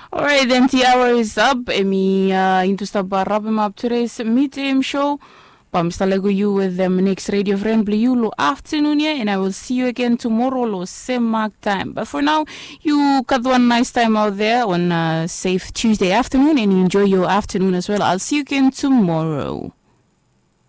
All right, then the hour is up. Emi into staba wrapping up today's Mid-AM show. Mr. Lego you with them next radio friend Blue afternoon here, and I will see you again tomorrow lo same mark time. But for now, you got one nice time out there on safe Tuesday afternoon, and enjoy your afternoon as well. I'll see you again tomorrow.